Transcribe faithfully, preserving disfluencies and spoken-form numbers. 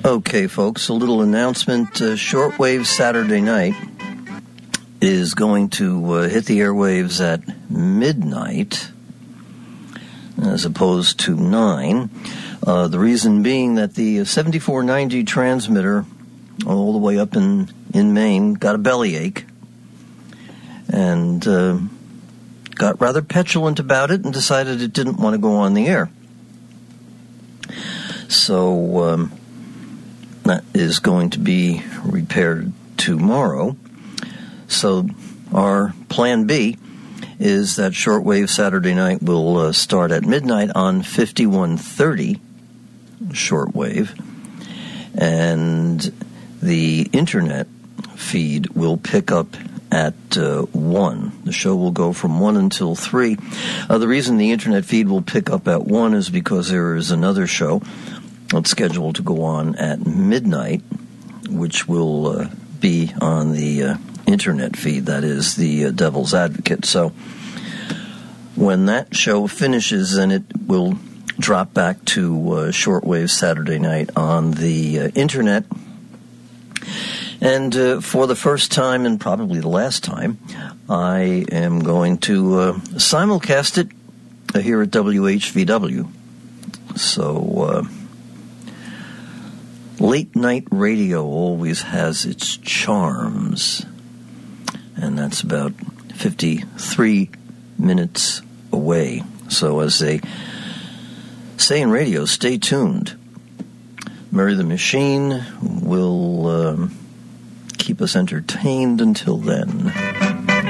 Okay, folks, a little announcement. Uh, Shortwave Saturday night is going to uh, hit the airwaves at midnight as opposed to nine. Uh, the reason being that the seventy-four ninety transmitter all the way up in, in Maine got a bellyache and uh, got rather petulant about it and decided it didn't want to go on the air. So um, that is going to be repaired tomorrow. So our plan B is that Shortwave Saturday night will uh, start at midnight on fifty-one thirty shortwave, and the internet feed will pick up at uh, one. The show will go from one until three. Uh, the reason the internet feed will pick up at one is because there is another show that's scheduled to go on at midnight, which will uh, be on the uh, internet feed. That is the uh, Devil's Advocate. So when that show finishes, then it will drop back to uh, shortwave Saturday night on the uh, internet. And uh, for the first time, and probably the last time, I am going to uh, simulcast it uh, here at W H V W. So uh, late night radio always has its charms. And that's about fifty-three minutes away. So as they say in radio, stay tuned. Murray the Machine will um, keep us entertained until then.